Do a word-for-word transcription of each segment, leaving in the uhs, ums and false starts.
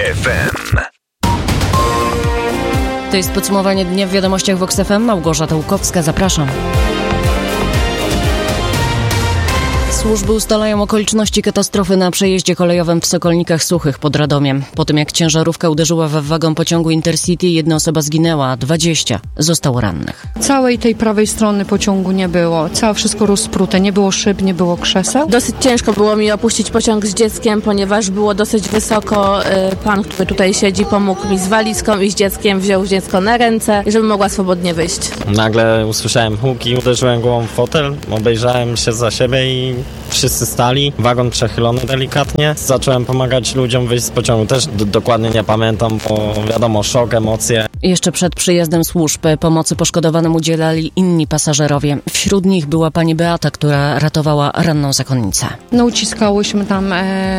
F M. To jest podsumowanie dnia w wiadomościach Vox F M. Małgorzata Łukowska, zapraszam. Służby ustalają okoliczności katastrofy na przejeździe kolejowym w Sokolnikach Suchych pod Radomiem. Po tym jak ciężarówka uderzyła w wagon pociągu Intercity, jedna osoba zginęła, a dwadzieścia zostało rannych. Całej tej prawej strony pociągu nie było. Całe wszystko rozprute. Nie było szyb, nie było krzeseł. Dosyć ciężko było mi opuścić pociąg z dzieckiem, ponieważ było dosyć wysoko. Pan, który tutaj siedzi, pomógł mi z walizką i z dzieckiem, wziął dziecko na ręce, żebym mogła swobodnie wyjść. Nagle usłyszałem huki, uderzyłem głową w fotel, obejrzałem się za siebie i wszyscy stali, wagon przechylony delikatnie. Zacząłem pomagać ludziom wyjść z pociągu. Też d- dokładnie nie pamiętam, bo wiadomo, szok, emocje. Jeszcze przed przyjazdem służb pomocy poszkodowanym udzielali inni pasażerowie. Wśród nich była pani Beata, która ratowała ranną zakonnicę. No uciskałyśmy tam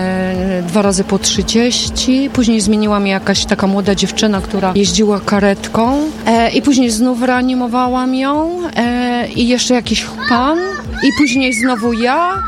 e, dwa razy po trzydzieści. Później zmieniła mnie jakaś taka młoda dziewczyna, która jeździła karetką. E, I później znów reanimowałam ją. E, I jeszcze jakiś pan. I później znowu ja.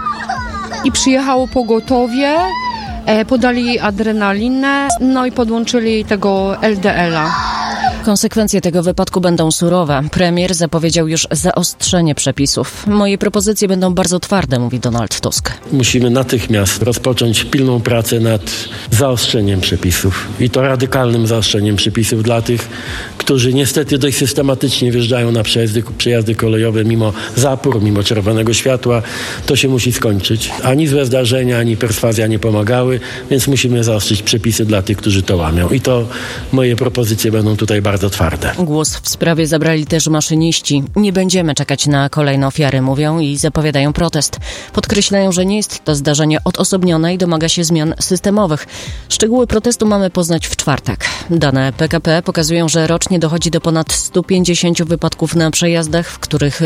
I przyjechało pogotowie. E, podali jej adrenalinę. No i podłączyli tego L D L-a. Konsekwencje tego wypadku będą surowe. Premier zapowiedział już zaostrzenie przepisów. Moje propozycje będą bardzo twarde, mówi Donald Tusk. Musimy natychmiast rozpocząć pilną pracę nad zaostrzeniem przepisów. I to radykalnym zaostrzeniem przepisów dla tych, którzy niestety dość systematycznie wjeżdżają na przejazdy, przejazdy kolejowe mimo zapór, mimo czerwonego światła. To się musi skończyć. Ani złe zdarzenia, ani perswazja nie pomagały, więc musimy zaostrzyć przepisy dla tych, którzy to łamią. I to moje propozycje będą tutaj bardzo bardzo twarde. Głos w sprawie zabrali też maszyniści. Nie będziemy czekać na kolejne ofiary, mówią i zapowiadają protest. Podkreślają, że nie jest to zdarzenie odosobnione i domaga się zmian systemowych. Szczegóły protestu mamy poznać w czwartek. Dane P K P pokazują, że rocznie dochodzi do ponad stu pięćdziesięciu wypadków na przejazdach, w których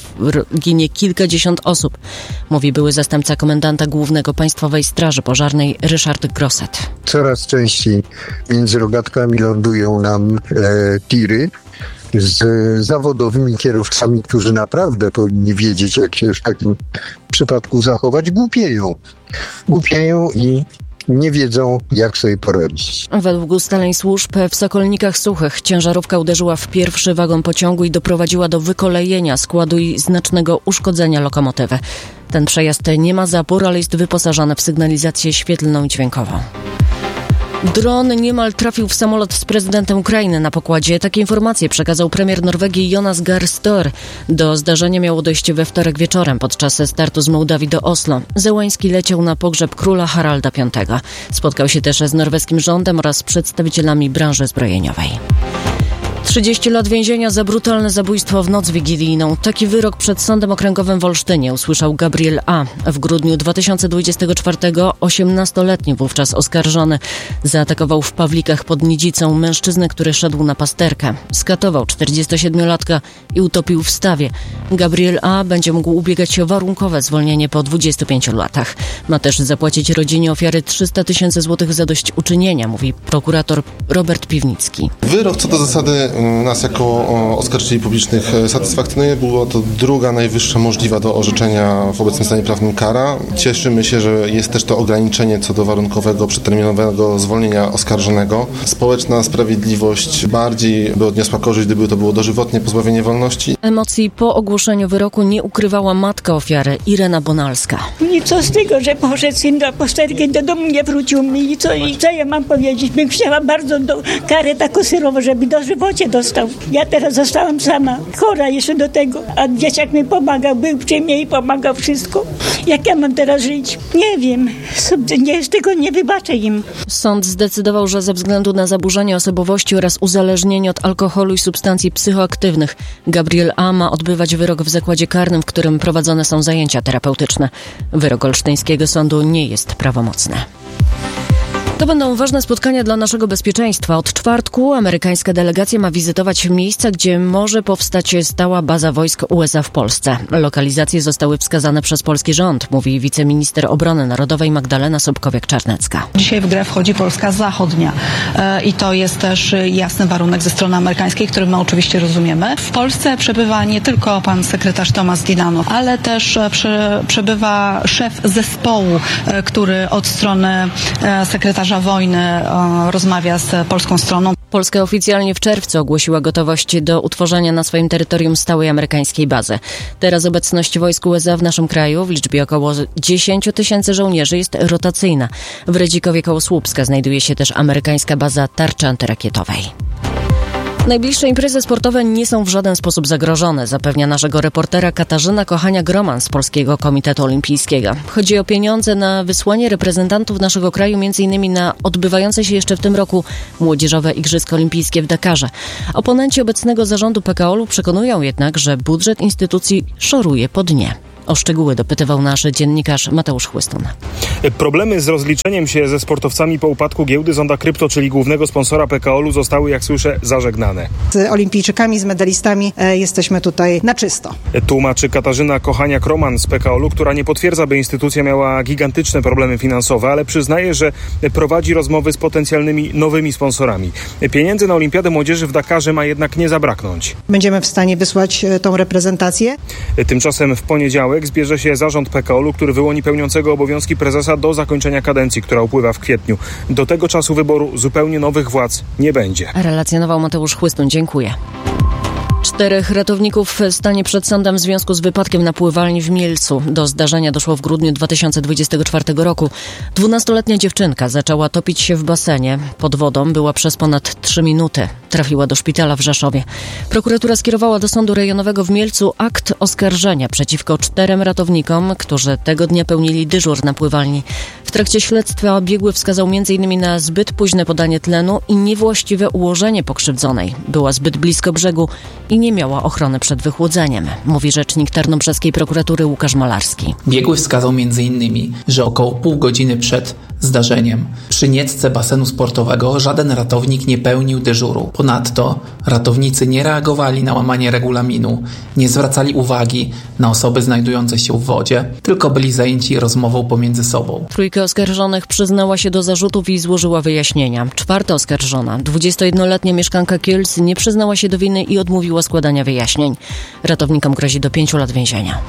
ginie kilkadziesiąt osób, mówi były zastępca komendanta głównego Państwowej Straży Pożarnej Ryszard Grosset. Coraz częściej między rogatkami lądują nam e, tiry z zawodowymi kierowcami, którzy naprawdę powinni wiedzieć, jak się w takim przypadku zachować. Głupieją. Głupieją i nie wiedzą, jak sobie poradzić. Według ustaleń służb w Sokolnikach Suchych ciężarówka uderzyła w pierwszy wagon pociągu i doprowadziła do wykolejenia składu i znacznego uszkodzenia lokomotywy. Ten przejazd nie ma zapór, ale jest wyposażony w sygnalizację świetlną i dźwiękową. Dron niemal trafił w samolot z prezydentem Ukrainy na pokładzie. Takie informacje przekazał premier Norwegii Jonas Gahr Støre. Do zdarzenia miało dojść we wtorek wieczorem podczas startu z Mołdawii do Oslo. Zełański leciał na pogrzeb króla Haralda piątego. Spotkał się też z norweskim rządem oraz przedstawicielami branży zbrojeniowej. trzydzieści lat więzienia za brutalne zabójstwo w noc wigilijną. Taki wyrok przed Sądem Okręgowym w Olsztynie usłyszał Gabriel A. W grudniu dwa tysiące dwudziestego czwartego osiemnastoletni wówczas oskarżony zaatakował w Pawlikach pod Nidzicą mężczyznę, który szedł na pasterkę. Skatował czterdziestosiedmiolatka i utopił w stawie. Gabriel A. będzie mógł ubiegać się o warunkowe zwolnienie po dwudziestu pięciu latach. Ma też zapłacić rodzinie ofiary trzysta tysięcy złotych zadośćuczynienia, mówi prokurator Robert Piwnicki. Wyrok co do zasady nas jako oskarżycieli publicznych satysfakcjonuje. Była to druga najwyższa możliwa do orzeczenia w obecnym stanie prawnym kara. Cieszymy się, że jest też to ograniczenie co do warunkowego, przedterminowego zwolnienia oskarżonego. Społeczna sprawiedliwość bardziej by odniosła korzyść, gdyby to było dożywotnie pozbawienie wolności. Emocji po ogłoszeniu wyroku nie ukrywała matka ofiary, Irena Bonalska. I co z tego, że poszedł syn na pasterkę, do domu nie wrócił mi i co, i co ja mam powiedzieć? Bym chciała bardzo do, karę taką surową, żeby dożywocie dostał. Ja teraz zostałam sama, chora jeszcze do tego, a dzieciak mi pomagał, był przy mnie i pomagał wszystko. Jak ja mam teraz żyć? Nie wiem. Nie, z tego nie wybaczę im. Sąd zdecydował, że ze względu na zaburzenie osobowości oraz uzależnienie od alkoholu i substancji psychoaktywnych Gabriel A. ma odbywać wyrok w zakładzie karnym, w którym prowadzone są zajęcia terapeutyczne. Wyrok olsztyńskiego sądu nie jest prawomocny. To będą ważne spotkania dla naszego bezpieczeństwa. Od czwartku amerykańska delegacja ma wizytować miejsca, gdzie może powstać stała baza wojsk U S A w Polsce. Lokalizacje zostały wskazane przez polski rząd, mówi wiceminister obrony narodowej Magdalena Sobkowiak-Czarnecka. Dzisiaj w grę wchodzi Polska Zachodnia i to jest też jasny warunek ze strony amerykańskiej, który my oczywiście rozumiemy. W Polsce przebywa nie tylko pan sekretarz Tomasz Dilano, ale też prze, przebywa szef zespołu, który od strony sekretarza oblicza wojny rozmawia z polską stroną. Polska oficjalnie w czerwcu ogłosiła gotowość do utworzenia na swoim terytorium stałej amerykańskiej bazy. Teraz obecność wojsk U S A w naszym kraju w liczbie około dziesięć tysięcy żołnierzy jest rotacyjna. W Redzikowie koło Słupska znajduje się też amerykańska baza tarczy antyrakietowej. Najbliższe imprezy sportowe nie są w żaden sposób zagrożone, zapewnia naszego reportera Katarzyna Kochania-Groman z Polskiego Komitetu Olimpijskiego. Chodzi o pieniądze na wysłanie reprezentantów naszego kraju m.in. na odbywające się jeszcze w tym roku młodzieżowe Igrzyska Olimpijskie w Dakarze. Oponenci obecnego zarządu P K O L-u przekonują jednak, że budżet instytucji szoruje po dnie. O szczegóły dopytywał nasz dziennikarz Mateusz Chłystun. Problemy z rozliczeniem się ze sportowcami po upadku giełdy Zonda Krypto, czyli głównego sponsora P K O L-u, zostały, jak słyszę, zażegnane. Z olimpijczykami, z medalistami e, jesteśmy tutaj na czysto. Tłumaczy Katarzyna Kochania-Kroman z P K O L-u, która nie potwierdza, by instytucja miała gigantyczne problemy finansowe, ale przyznaje, że prowadzi rozmowy z potencjalnymi nowymi sponsorami. Pieniędzy na Olimpiadę Młodzieży w Dakarze ma jednak nie zabraknąć. Będziemy w stanie wysłać e, tą reprezentację. Tymczasem w poniedziałek zbierze się zarząd P K O L-u, który wyłoni pełniącego obowiązki prezesa do zakończenia kadencji, która upływa w kwietniu. Do tego czasu wyboru zupełnie nowych władz nie będzie. Relacjonował Mateusz Chłystun. Dziękuję. Czterech ratowników stanie przed sądem w związku z wypadkiem na pływalni w Mielcu. Do zdarzenia doszło w grudniu dwa tysiące dwudziestego czwartego roku. Dwunastoletnia dziewczynka zaczęła topić się w basenie. Pod wodą była przez ponad trzy minuty. Trafiła do szpitala w Rzeszowie. Prokuratura skierowała do Sądu Rejonowego w Mielcu akt oskarżenia przeciwko czterem ratownikom, którzy tego dnia pełnili dyżur na pływalni. W trakcie śledztwa biegły wskazał m.in. na zbyt późne podanie tlenu i niewłaściwe ułożenie pokrzywdzonej. Była zbyt blisko brzegu i nie miała ochrony przed wychłodzeniem, mówi rzecznik tarnobrzeskiej prokuratury Łukasz Malarski. Biegły wskazał między innymi, że około pół godziny przed zdarzeniem przy niecce basenu sportowego żaden ratownik nie pełnił dyżuru. Ponadto ratownicy nie reagowali na łamanie regulaminu, nie zwracali uwagi na osoby znajdujące się w wodzie, tylko byli zajęci rozmową pomiędzy sobą. Trójka oskarżonych przyznała się do zarzutów i złożyła wyjaśnienia. Czwarta oskarżona, dwudziestojednoletnia mieszkanka Kielc, nie przyznała się do winy i odmówiła składania wyjaśnień. Ratownikom grozi do pięciu lat więzienia.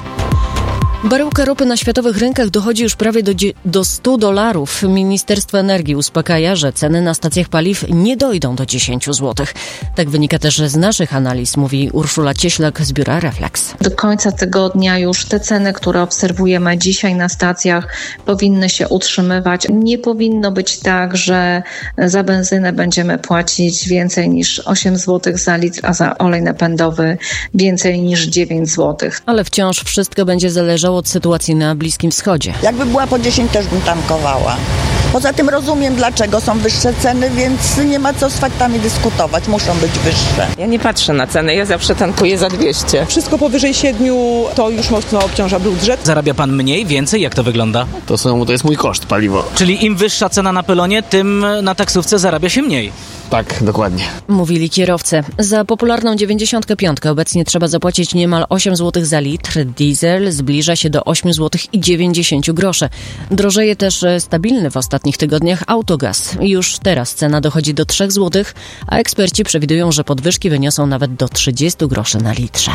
Baryłka ropy na światowych rynkach dochodzi już prawie do, do stu dolarów. Ministerstwo Energii uspokaja, że ceny na stacjach paliw nie dojdą do dziesięciu złotych. Tak wynika też z naszych analiz, mówi Urszula Cieślak z biura Reflex. Do końca tygodnia już te ceny, które obserwujemy dzisiaj na stacjach, powinny się utrzymywać. Nie powinno być tak, że za benzynę będziemy płacić więcej niż osiem złotych za litr, a za olej napędowy więcej niż dziewięć złotych. Ale wciąż wszystko będzie zależało od sytuacji na Bliskim Wschodzie. Jakby była po dziesięć, też bym tankowała. Poza tym rozumiem, dlaczego są wyższe ceny, więc nie ma co z faktami dyskutować. Muszą być wyższe. Ja nie patrzę na cenę, ja zawsze tankuję za dwieście. Wszystko powyżej siedmiu to już mocno obciąża budżet. Zarabia pan mniej, więcej? Jak to wygląda? To, są, to jest mój koszt paliwo. Czyli im wyższa cena na pylonie, tym na taksówce zarabia się mniej. Tak, dokładnie. Mówili kierowcy. Za popularną dziewięćdziesiątkę piątkę obecnie trzeba zapłacić niemal osiem złotych za litr. Diesel zbliża się do osiem złotych i dziewięćdziesiąt groszy. Drożeje też stabilny w ostatnich tygodniach autogaz. Już teraz cena dochodzi do trzech złotych, a eksperci przewidują, że podwyżki wyniosą nawet do trzydziestu groszy na litrze.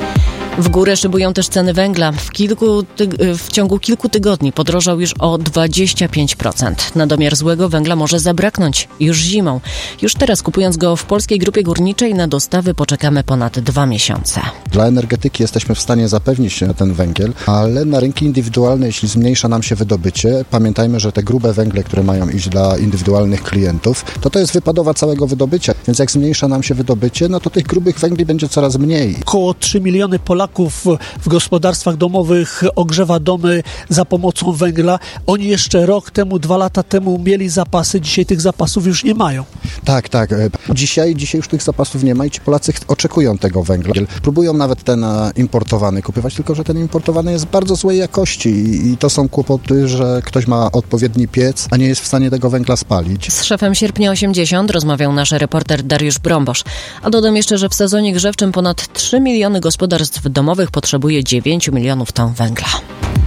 W górę szybują też ceny węgla. W, kilku tyg- w ciągu kilku tygodni podrożał już o dwadzieścia pięć procent. Na domiar złego węgla może zabraknąć już zimą. Już teraz kupując go w Polskiej Grupie Górniczej na dostawy poczekamy ponad dwa miesiące. Dla energetyki jesteśmy w stanie zapewnić ten węgiel, ale na rynki indywidualne, jeśli zmniejsza nam się wydobycie, pamiętajmy, że te grube węgle, które mają iść dla indywidualnych klientów, to to jest wypadowa całego wydobycia. Więc jak zmniejsza nam się wydobycie, no to tych grubych węgli będzie coraz mniej. Około trzy miliony Polaków w gospodarstwach domowych ogrzewa domy za pomocą węgla. Oni jeszcze rok temu, dwa lata temu mieli zapasy, dzisiaj tych zapasów już nie mają. Tak, tak. Dzisiaj, dzisiaj już tych zapasów nie ma i ci Polacy oczekują tego węgla. Próbują nawet ten importowany kupywać, tylko że ten importowany jest bardzo złej jakości i to są kłopoty, że ktoś ma odpowiedni piec, a nie jest w stanie tego węgla spalić. Z szefem Sierpnia osiemdziesiąt rozmawiał nasz reporter Dariusz Brąbosz. A dodam jeszcze, że w sezonie grzewczym ponad trzy miliony gospodarstw domowych potrzebuje dziewięć milionów ton węgla.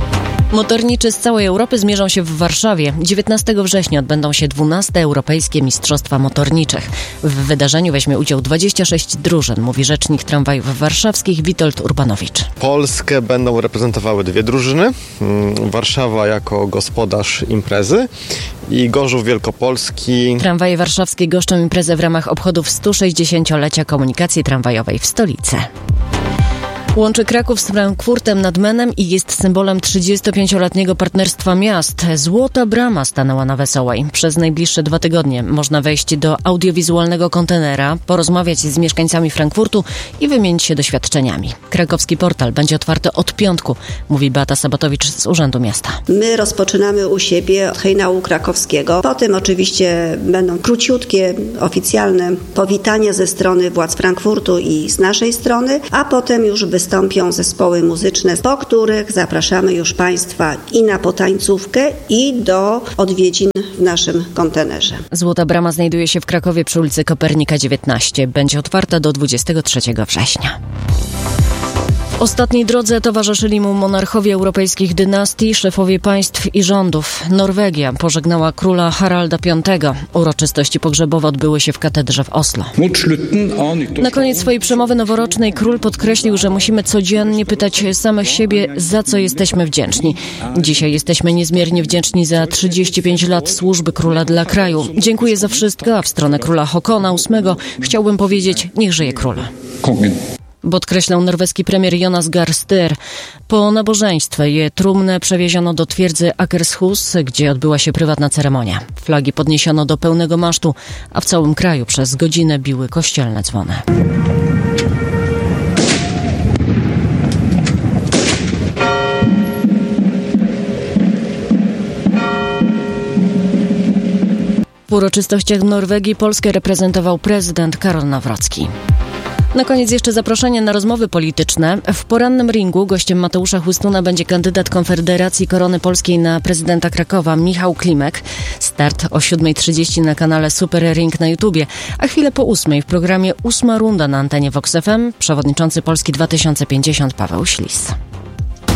Motorniczy z całej Europy zmierzą się w Warszawie. dziewiętnastego września odbędą się dwunaste Europejskie Mistrzostwa Motorniczych. W wydarzeniu weźmie udział dwadzieścia sześć drużyn, mówi rzecznik tramwajów warszawskich Witold Urbanowicz. Polskę będą reprezentowały dwie drużyny. Warszawa jako gospodarz imprezy i Gorzów Wielkopolski. Tramwaje warszawskie goszczą imprezę w ramach obchodów stu sześćdziesięciolecia komunikacji tramwajowej w stolicy. Łączy Kraków z Frankfurtem nad Menem i jest symbolem trzydziestopięcioletniego partnerstwa miast. Złota brama stanęła na Wesołej. Przez najbliższe dwa tygodnie można wejść do audiowizualnego kontenera, porozmawiać z mieszkańcami Frankfurtu i wymienić się doświadczeniami. Krakowski portal będzie otwarty od piątku, mówi Beata Sabatowicz z Urzędu Miasta. My rozpoczynamy u siebie od hejnału krakowskiego. Potem oczywiście będą króciutkie, oficjalne powitania ze strony władz Frankfurtu i z naszej strony, a potem już wystąpią Wystąpią zespoły muzyczne, po których zapraszamy już Państwa i na potańcówkę, i do odwiedzin w naszym kontenerze. Złota brama znajduje się w Krakowie przy ulicy Kopernika dziewiętnaście. Będzie otwarta do dwudziestego trzeciego września. W ostatniej drodze towarzyszyli mu monarchowie europejskich dynastii, szefowie państw i rządów. Norwegia pożegnała króla Haralda piątego. Uroczystości pogrzebowe odbyły się w katedrze w Oslo. Na koniec swojej przemowy noworocznej król podkreślił, że musimy codziennie pytać samych siebie, za co jesteśmy wdzięczni. Dzisiaj jesteśmy niezmiernie wdzięczni za trzydzieści pięć lat służby króla dla kraju. Dziękuję za wszystko, a w stronę króla Haakona ósmego chciałbym powiedzieć, niech żyje król. Podkreślał norweski premier Jonas Gahr Støre. Po nabożeństwie je trumnę przewieziono do twierdzy Akershus, gdzie odbyła się prywatna ceremonia. Flagi podniesiono do pełnego masztu, a w całym kraju przez godzinę biły kościelne dzwony. W uroczystościach w Norwegii Polskę reprezentował prezydent Karol Nawrocki. Na koniec jeszcze zaproszenie na rozmowy polityczne. W porannym ringu gościem Mateusza Chłystuna będzie kandydat Konfederacji Korony Polskiej na prezydenta Krakowa Michał Klimek. Start o siódma trzydzieści na kanale Super Ring na YouTubie, a chwilę po ósmej w programie Ósma Runda na antenie Vox F M przewodniczący Polski dwa tysiące pięćdziesiąt Paweł Ślis.